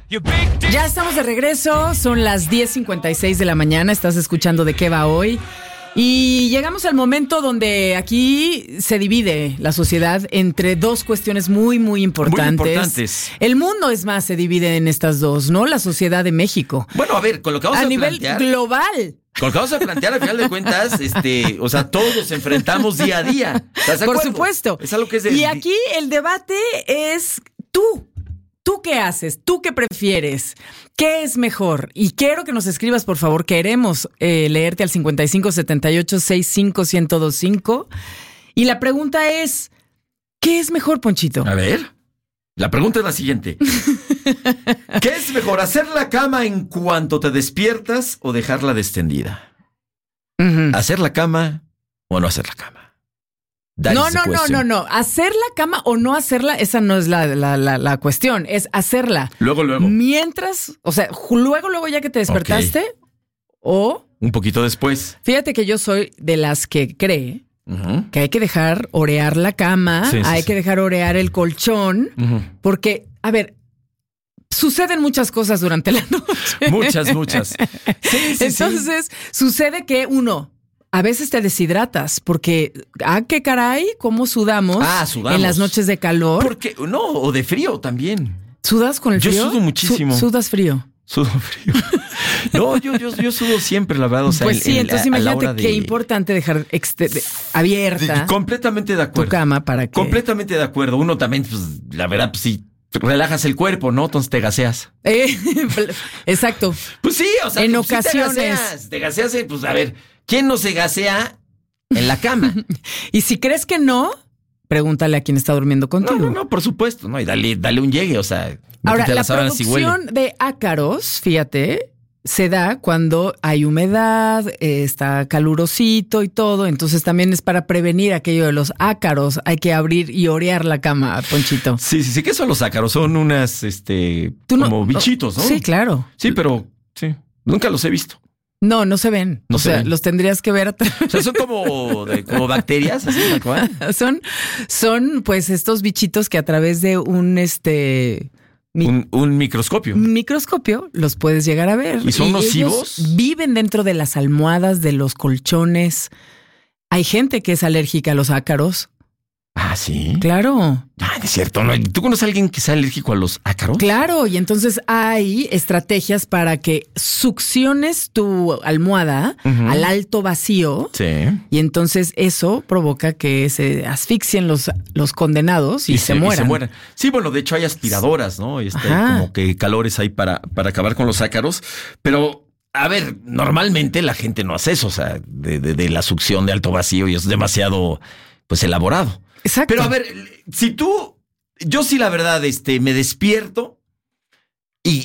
Ya estamos de regreso, son las 10:56 de la mañana, estás escuchando De Qué Va Hoy. Y llegamos al momento donde aquí se divide la sociedad entre dos cuestiones muy, muy importantes. Muy importantes. El mundo, es más, se divide en estas dos, ¿no? La sociedad de México. Bueno, a ver, con lo que vamos a nivel plantear, global. con lo que vamos a plantear, al final de cuentas, o sea, todos nos enfrentamos día a día. ¿Estás de Por acuerdo? supuesto. Es algo que es Y aquí el debate es tú. ¿Tú qué haces? ¿Tú qué prefieres? ¿Qué es mejor? Y quiero que nos escribas, por favor. Queremos leerte al 5578-65125. Y la pregunta es, ¿qué es mejor, Ponchito? A ver, la pregunta es la siguiente. ¿Qué es mejor, hacer la cama en cuanto te despiertas o dejarla extendida? Uh-huh. ¿Hacer la cama o no hacer la cama? No. Hacer la cama o no hacerla, esa no es la cuestión. Es hacerla. Luego. Mientras, o sea, luego ya que te despertaste, okay. O un poquito después. Fíjate que yo soy de las que cree que hay que dejar orear la cama, hay que dejar orear el colchón, porque, a ver, suceden muchas cosas durante la noche. Muchas. Entonces, sucede que a veces te deshidratas porque, qué caray, cómo sudamos en las noches de calor. Porque, o de frío también. ¿Sudas con el frío? Yo sudo muchísimo. ¿Sudas frío? Sudo frío. No, yo sudo siempre, la verdad. O sea, pues sí, entonces imagínate qué importante dejar abierta. Completamente de acuerdo. Tu cama para que... Completamente de acuerdo. Uno también, pues, la verdad, pues sí, relajas el cuerpo, ¿no? Entonces te gaseas. Exacto. Pues sí, o sea, en pues ocasiones. Sí te gaseas, pues a ver, ¿quién no se gasea en la cama? Y si crees que no, pregúntale a quien está durmiendo contigo. No, por supuesto, ¿no? Y dale un llegue, o sea. Ahora, la producción de ácaros, fíjate, se da cuando hay humedad, está calurosito y todo. Entonces también es para prevenir aquello de los ácaros. Hay que abrir y orear la cama, Ponchito. Sí. ¿Qué son los ácaros? Son unas, como bichitos, ¿no? Sí, claro. Sí, pero sí, nunca los he visto. No se ven. O sea, los tendrías que ver atrás. O sea, son como bacterias, así tal cual. Son pues estos bichitos que a través de un microscopio. Un microscopio los puedes llegar a ver. ¿Y son nocivos? Viven dentro de las almohadas, de los colchones. Hay gente que es alérgica a los ácaros. Ah, ¿sí? Claro. Es cierto. ¿No? ¿Tú conoces a alguien que sea alérgico a los ácaros? Claro, y entonces hay estrategias para que succiones tu almohada al alto vacío. Sí. Y entonces eso provoca que se asfixien los condenados y se mueran. Sí, bueno, de hecho hay aspiradoras, ¿no? Como que calores hay para acabar con los ácaros. Pero, a ver, normalmente la gente no hace eso, o sea, de la succión de alto vacío, y es demasiado, pues, elaborado. Exacto. Pero a ver, yo sí la verdad, me despierto y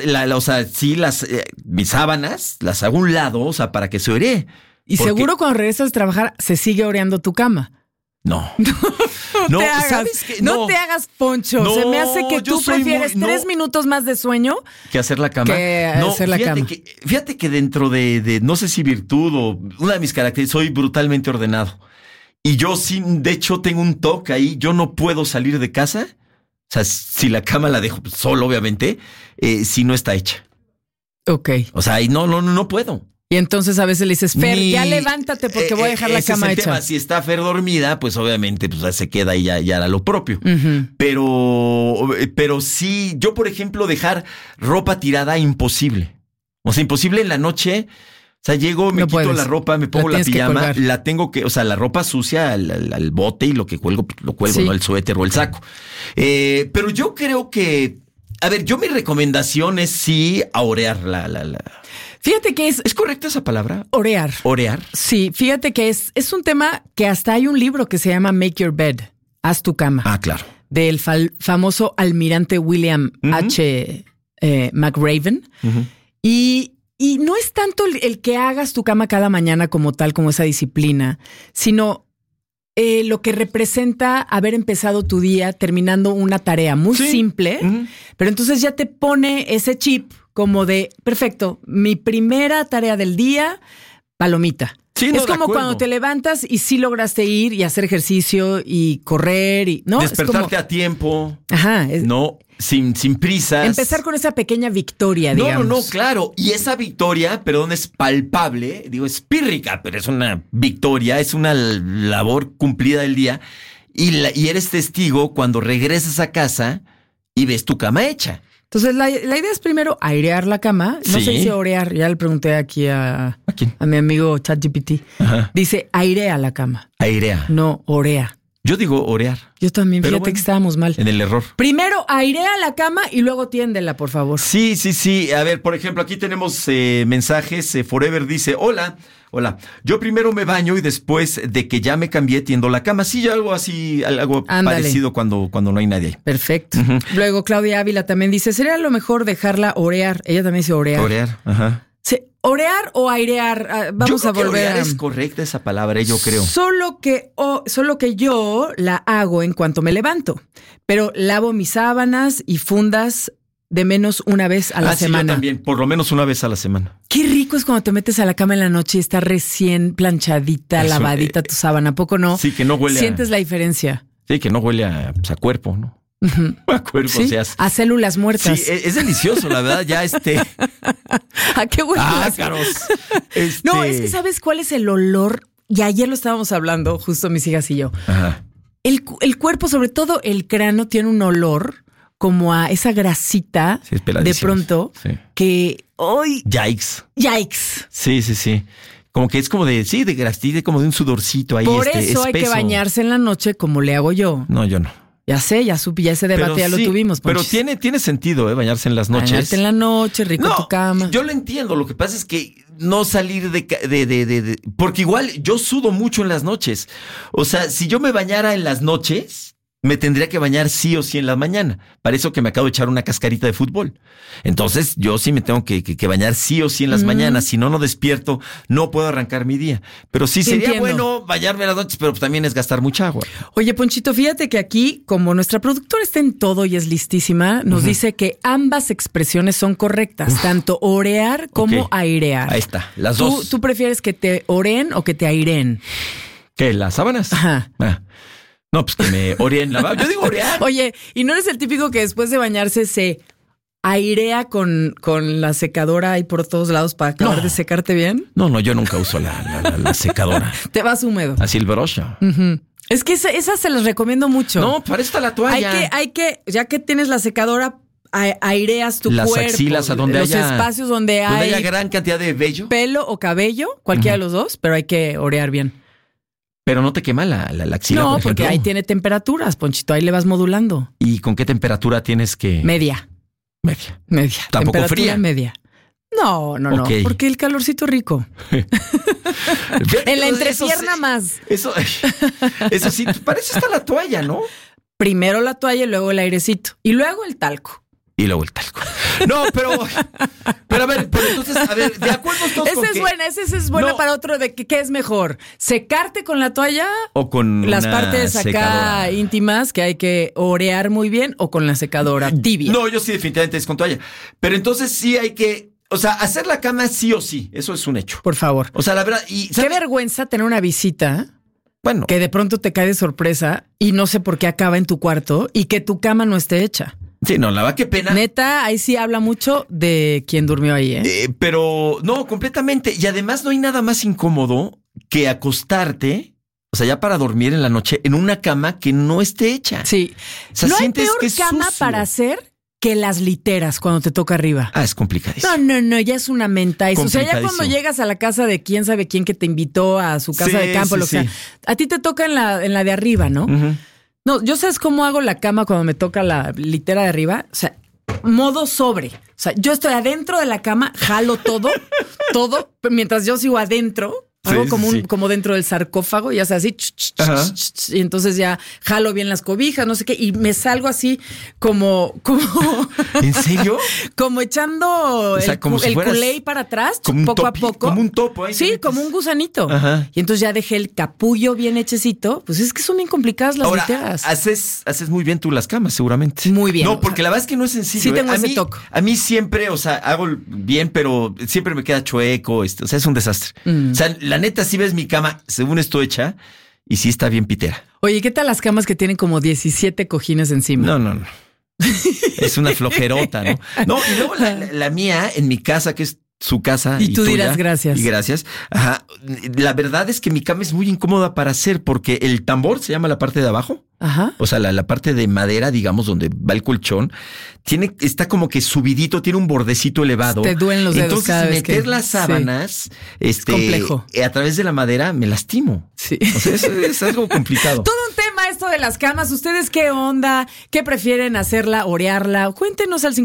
mis sábanas las hago a un lado, o sea, para que se oree. Y seguro cuando regresas a trabajar se sigue oreando tu cama. No. No te hagas, Poncho. Se me hace que tú prefieres 3 minutos más de sueño que hacer la cama. Fíjate que dentro de no sé si virtud o una de mis características, soy brutalmente ordenado. Y yo sí, de hecho, tengo un toque ahí. Yo no puedo salir de casa. O sea, si la cama la dejo solo, obviamente, si no está hecha. Ok. O sea, y no puedo. Y entonces a veces le dices, Fer, ya levántate porque voy a dejar la cama hecha. Tema. Si está Fer dormida, pues obviamente pues, se queda y ya hará lo propio. Pero sí, yo, por ejemplo, dejar ropa tirada, imposible. O sea, imposible en la noche. O sea, llego, me quito la ropa, me pongo la pijama, la tengo que, o sea, la ropa sucia al bote y lo cuelgo, sí. ¿No? El suéter o el saco. Pero yo creo que, a ver, mi recomendación es sí a orear la. Fíjate que ¿Es correcta esa palabra? Orear. Orear. Sí, fíjate que es un tema que hasta hay un libro que se llama Make Your Bed, Haz tu cama. Ah, claro. Del famoso almirante William H. McRaven. Y no es tanto el que hagas tu cama cada mañana como tal, como esa disciplina, sino lo que representa haber empezado tu día terminando una tarea muy simple, pero entonces ya te pone ese chip como de, perfecto, mi primera tarea del día, palomita. Sí, no, es como cuando te levantas y sí lograste ir y hacer ejercicio y correr y no despertarte a tiempo. Ajá. No, sin prisas. Empezar con esa pequeña victoria, digamos. No, claro. Y esa victoria, perdón, es palpable. Digo, es pírrica, pero es una victoria, es una labor cumplida del día. Y eres testigo cuando regresas a casa y ves tu cama hecha. Entonces, la idea es primero airear la cama. No sé si orear. Ya le pregunté aquí a mi amigo ChatGPT. Ajá. Dice, airea la cama. Airea. No, orea. Yo digo orear. Yo también, pero fíjate que estábamos mal. En el error. Primero airea la cama y luego tiéndela, por favor. Sí. A ver, por ejemplo, aquí tenemos mensajes. Forever dice, hola. Yo primero me baño y después de que ya me cambié tiendo la cama. Sí, yo algo así, algo parecido cuando no hay nadie ahí. Perfecto. Uh-huh. Luego Claudia Ávila también dice, sería lo mejor dejarla orear. Ella también dice orear. Orear, ajá. Sí, orear o airear. Vamos a volver orear es correcta esa palabra, yo creo. Solo que yo la hago en cuanto me levanto. Pero lavo mis sábanas y fundas de menos una vez a la semana. Sí, yo también, por lo menos una vez a la semana. Qué rico es cuando te metes a la cama en la noche y está recién planchadita, lavadita tu sábana. ¿A poco no? Sí, que no huele Sientes la diferencia. Sí, que no huele a cuerpo, ¿no? Uh-huh. A cuerpo, ¿Sí? A células muertas. Sí, es delicioso, la verdad, ya ¿A qué huele? Ácaros. No, es que ¿sabes cuál es el olor? Y ayer lo estábamos hablando, justo mis hijas y yo. Ajá. El cuerpo, sobre todo el cráneo, tiene un olor como a esa grasita de pronto que hoy... Yikes. Sí. Como que es como de grasita, como de un sudorcito ahí. Por eso espeso. Hay que bañarse en la noche como le hago yo. No, yo no. Ya sé, ya supe, ya ese debate lo tuvimos. Ponchis. Pero tiene sentido, bañarse en las noches. Bañarte en la noche, rico tu cama. Yo lo entiendo, lo que pasa es que no salir de... Porque igual yo sudo mucho en las noches. O sea, si yo me bañara en las noches... me tendría que bañar sí o sí en la mañana. Para eso que me acabo de echar una cascarita de fútbol. Entonces, yo sí me tengo que bañar sí o sí en las mañanas. Si no despierto, no puedo arrancar mi día. Pero sí sería bueno bañarme en las noches, pero también es gastar mucha agua. Oye, Ponchito, fíjate que aquí, como nuestra productora está en todo y es listísima, nos dice que ambas expresiones son correctas. Tanto orear como airear. Ahí está, las dos. ¿Tú prefieres que te oreen o que te aireen? ¿Qué? ¿Las sábanas? Ajá. No, pues que me oreen la... Yo digo orear. Oye, ¿y no eres el típico que después de bañarse se airea con la secadora ahí por todos lados para acabar de secarte bien? No, yo nunca uso la secadora. Te vas húmedo. Así el brocha. Uh-huh. Es que esas se las recomiendo mucho. No, para eso está la toalla. Hay que, ya que tienes la secadora, aireas tu las cuerpo. Las axilas, a donde los haya... espacios donde haya gran cantidad de vello. Pelo o cabello, cualquiera de los dos, pero hay que orear bien. Pero no te quema la axila, no, por porque ahí tiene temperaturas, Ponchito, ahí le vas modulando. ¿Y con qué temperatura tienes que...? Media. ¿Tampoco fría? Media. No, porque el calorcito es rico. En la entrepierna más. Eso sí, para eso está la toalla, ¿no? Primero la toalla y luego el airecito. Y luego el talco. No, pero a ver, entonces, de acuerdo todos esa es buena para otro de qué es mejor, secarte con la toalla o con las partes acá secadora íntimas que hay que orear muy bien o con la secadora tibia. No, yo sí definitivamente es con toalla. Pero entonces sí hay que, o sea, hacer la cama sí o sí, eso es un hecho. Por favor. O sea, la verdad, qué vergüenza tener una visita. Bueno, que de pronto te cae de sorpresa y no sé por qué acaba en tu cuarto y que tu cama no esté hecha. Sí, no, la verdad, qué pena. Neta, ahí sí habla mucho de quién durmió ahí, pero no, completamente. Y además no hay nada más incómodo que acostarte, o sea, ya para dormir en la noche, en una cama que no esté hecha. Sí. O sea, no hay sientes peor que es cama sucio para hacer que las literas cuando te toca arriba. Es complicadísimo. No, ya es una menta eso. O sea, ya cuando llegas a la casa de quién sabe quién que te invitó a su casa de campo, lo que sea, a ti te toca en la de arriba, ¿no? Uh-huh. No, yo sabes cómo hago la cama cuando me toca la litera de arriba. O sea, modo sobre. O sea, yo estoy adentro de la cama, jalo todo, mientras yo sigo adentro. Hago como dentro del sarcófago, ya sea así, y entonces ya jalo bien las cobijas, no sé qué, y me salgo así como ¿En serio? Como echando el culé para atrás, poco a poco. Como un topo. Ahí sí, como un gusanito. Ajá. Y entonces ya dejé el capullo bien hechecito. Pues es que son bien complicadas las literas. Haces muy bien tú las camas, seguramente. Muy bien. No, porque la verdad es que no es sencillo. Sí tengo ese toque. A mí siempre, o sea, hago bien, pero siempre me queda chueco. O sea, es un desastre. O sea, la neta, sí ves mi cama, según esto hecha, y sí está bien pitera. Oye, ¿qué tal las camas que tienen como 17 cojines encima? No. Es una flojerota, ¿no? No, y luego la mía, en mi casa, que es su casa. Y tú dirás gracias. Y gracias. Ajá. La verdad es que mi cama es muy incómoda para hacer porque el tambor se llama la parte de abajo. Ajá. O sea, la parte de madera, digamos, donde va el colchón, está como que subidito, tiene un bordecito elevado. Te duelen los dedos. Entonces, cada vez meter las sábanas, es complejo. A través de la madera, me lastimo. Sí. O sea, es algo complicado. Todo un tema esto de las camas. ¿Ustedes qué onda? ¿Qué prefieren hacerla, orearla? Cuéntenos al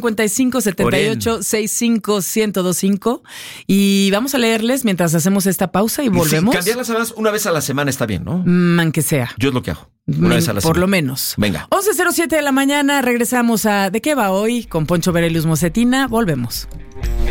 5578-65-1025 y vamos a leerles mientras hacemos esta pausa y volvemos. Sí, cambiar las sábanas una vez a la semana está bien, ¿no? Aunque sea. Yo es lo que hago. Una vez a la por semana. Lo menos. Venga. 11:07 de la mañana. Regresamos a ¿De qué va hoy? Con Poncho Verelius Mocetina. Volvemos.